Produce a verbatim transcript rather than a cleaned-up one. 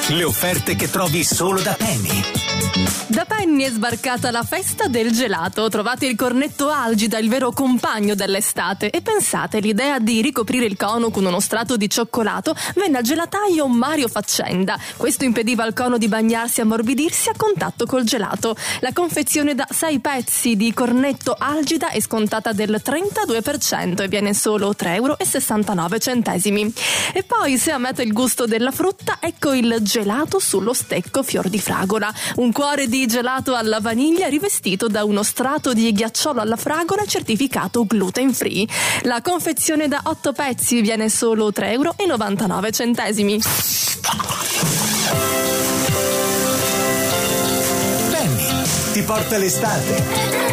Le offerte che trovi solo da Penny. Da Penny è sbarcata la festa del gelato. Trovate il cornetto Algida, il vero compagno dell'estate. E pensate, l'idea di ricoprire il cono con uno strato di cioccolato venne al gelataio Mario Faccenda. Questo impediva al cono di bagnarsi e ammorbidirsi a contatto col gelato. La confezione da sei pezzi di cornetto Algida è scontata del trentadue per cento e viene solo tre euro e sessantanove centesimi. E poi, se amate il gusto della frutta, ecco il gelato sullo stecco fior di fragola. Un cuore di gelato alla vaniglia rivestito da uno strato di ghiacciolo alla fragola certificato gluten free. La confezione da otto pezzi viene solo tre euro e novantanove centesimi. Penny ti porta l'estate.